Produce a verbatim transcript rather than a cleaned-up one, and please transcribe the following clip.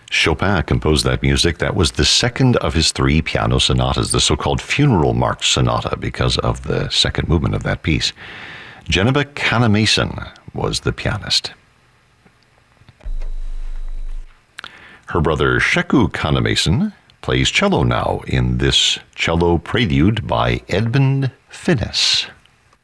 Chopin composed that music. That was the second of his three piano sonatas, the so-called Funeral March Sonata, because of the second movement of that piece. Geneva Canamason was the pianist. Her brother Sheku Canamason plays cello now in this cello prelude by Edmund Finnis.